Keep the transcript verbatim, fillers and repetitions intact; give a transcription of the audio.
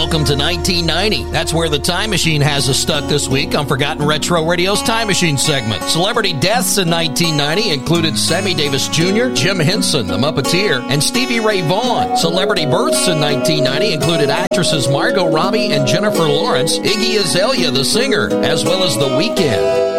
Welcome to nineteen ninety. That's where the Time Machine has us stuck this week on Forgotten Retro Radio's Time Machine segment. Celebrity deaths in nineteen ninety included Sammy Davis Junior, Jim Henson, the Muppeteer, and Stevie Ray Vaughan. Celebrity births in nineteen ninety included actresses Margot Robbie and Jennifer Lawrence, Iggy Azalea, the singer, as well as The Weeknd.